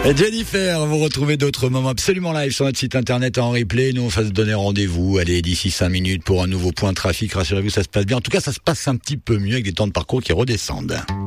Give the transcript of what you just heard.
Jennifer, vous retrouvez d'autres moments absolument live sur notre site internet en replay. Nous, on va se donner rendez-vous. Allez, d'ici 5 minutes pour un nouveau point de trafic. Rassurez-vous, ça se passe bien. En tout cas, ça se passe un petit peu mieux avec des temps de parcours qui redescendent.